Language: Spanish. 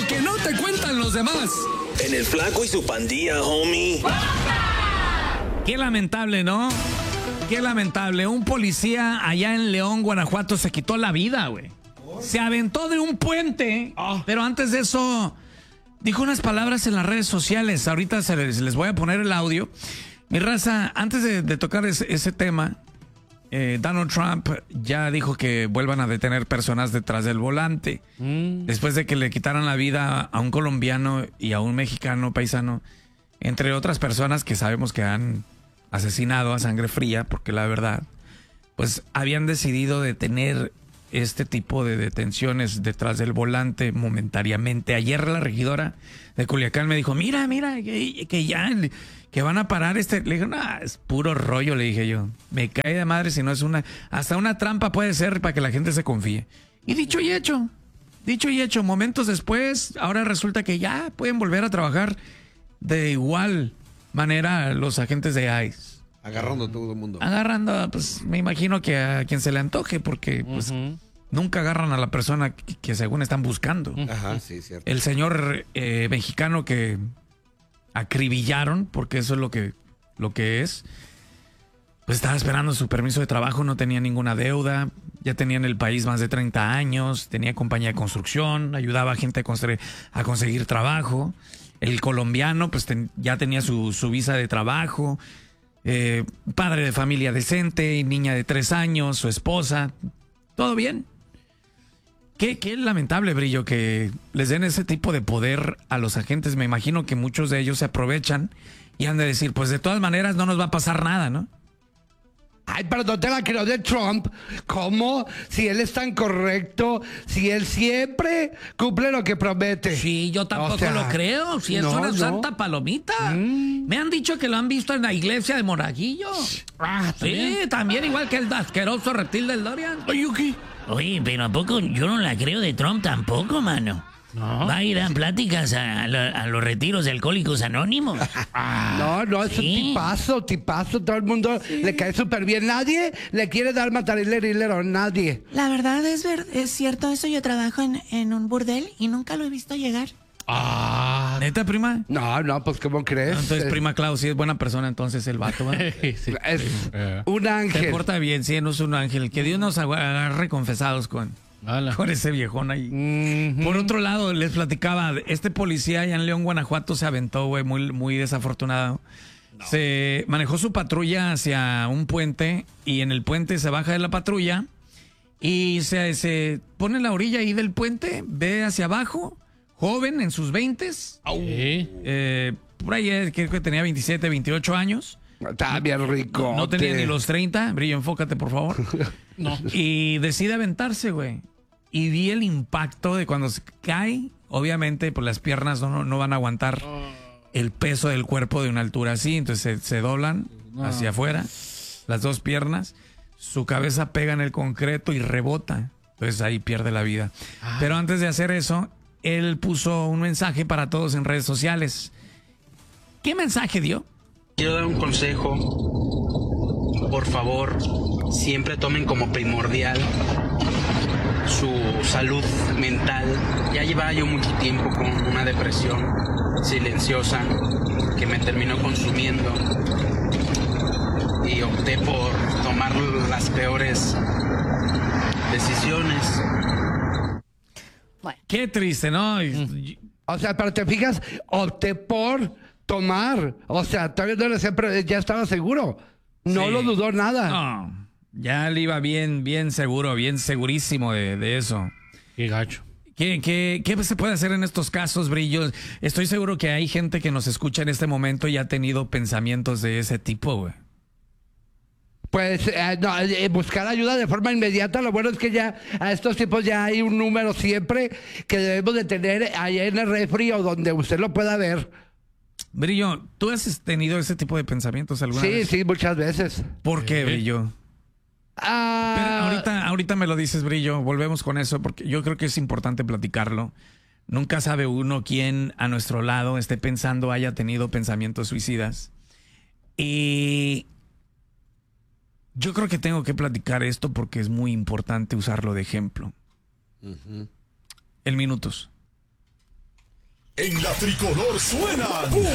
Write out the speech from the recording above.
Lo que no te cuentan los demás. En el Flaco y su pandilla, homie. Qué lamentable, ¿no? Qué lamentable. Un policía allá en León, Guanajuato, se quitó la vida, güey. Se aventó de un puente, pero antes de eso dijo unas palabras en las redes sociales. Ahorita les voy a poner el audio. Mi raza, antes de tocar ese tema, Donald Trump ya dijo que vuelvan a detener personas detrás del volante. Después de que le quitaran la vida a un colombiano y a un mexicano paisano, entre otras personas que sabemos que han asesinado a sangre fría, porque la verdad, pues habían decidido detener este tipo de detenciones detrás del volante momentáneamente. Ayer la regidora de Culiacán me dijo, mira, que van a parar Le dije, no, es puro rollo, le dije yo. Me cae de madre si no es hasta una trampa puede ser para que la gente se confíe. Y dicho y hecho, momentos después, ahora resulta que ya pueden volver a trabajar de igual manera los agentes de ICE. Agarrando a todo el mundo. Agarrando, pues me imagino que a quien se le antoje, porque pues nunca agarran a la persona que según están buscando. Ajá, sí, cierto. El señor mexicano que acribillaron, porque eso es lo que es, pues estaba esperando su permiso de trabajo, no tenía ninguna deuda, ya tenía en el país más de 30 años, tenía compañía de construcción, ayudaba a gente a conseguir trabajo. El colombiano pues ya tenía su visa de trabajo, padre de familia decente, niña de 3 años, su esposa, todo bien. Qué lamentable, Brillo, que les den ese tipo de poder a los agentes. Me imagino que muchos de ellos se aprovechan y han de decir, pues de todas maneras no nos va a pasar nada, ¿no? Ay, pero no te la creo de Trump. ¿Cómo? Si él es tan correcto, si él siempre cumple lo que promete. Sí, yo tampoco O sea, lo creo. Si es una santa palomita. Me han dicho que lo han visto en la iglesia de Monaguillo. Sí, también igual que el asqueroso reptil del Dorian. Oye, pero ¿a poco yo no la creo de Trump tampoco, mano? ¿No? ¿Va a ir a pláticas a los retiros de Alcohólicos Anónimos? No, es ¿sí? un tipazo. Todo el mundo le cae súper bien. Nadie le quiere dar matarilero, nadie. La verdad es cierto eso. Yo trabajo en un burdel y nunca lo he visto llegar. ¿Neta, prima? No, pues ¿cómo crees? Entonces, prima Clau, sí es buena persona, entonces el vato, ¿verdad? Es un ángel. Se porta bien, sí, no es un ángel. Que Dios nos agarre confesados con ese viejón ahí. Por otro lado, les platicaba, este policía allá en León, Guanajuato, se aventó, güey, muy, muy desafortunado. Se manejó su patrulla hacia un puente y en el puente se baja de la patrulla y se pone en la orilla ahí del puente, ve hacia abajo, joven, en sus 20s. Por ahí creo que tenía 27, 28 años. Está bien rico. No tenía ni los 30. Brillo, enfócate, por favor. No. Y decide aventarse, güey. Y vi el impacto de cuando se cae. Obviamente, pues las piernas no van a aguantar el peso del cuerpo de una altura así. Entonces se doblan hacia afuera, las dos piernas. Su cabeza pega en el concreto y rebota. Entonces ahí pierde la vida. Pero antes de hacer eso, él puso un mensaje para todos en redes sociales. ¿Qué mensaje dio? Quiero dar un consejo. Por favor, siempre tomen como primordial su salud mental. Ya llevaba yo mucho tiempo con una depresión silenciosa que me terminó consumiendo y opté por tomar las peores decisiones. Bueno. Qué triste, ¿no? O sea, pero te fijas, opté por tomar. O sea, todavía no lo sé, pero ya estaba seguro. No Sí. lo dudó nada. No, ya le iba bien seguro, bien segurísimo de eso. Qué gacho. ¿Qué se puede hacer en estos casos, Brillos? Estoy seguro que hay gente que nos escucha en este momento y ha tenido pensamientos de ese tipo, güey. Pues buscar ayuda de forma inmediata. Lo bueno es que ya a estos tipos ya hay un número siempre que debemos de tener allá en el refri o donde usted lo pueda ver. Brillo, ¿tú has tenido ese tipo de pensamientos alguna vez? Sí, muchas veces. ¿Por qué, Brillo? Pero ahorita me lo dices, Brillo. Volvemos con eso porque yo creo que es importante platicarlo. Nunca sabe uno quién a nuestro lado esté pensando, haya tenido pensamientos suicidas. Y yo creo que tengo que platicar esto porque es muy importante usarlo de ejemplo. En minutos. En la tricolor suenan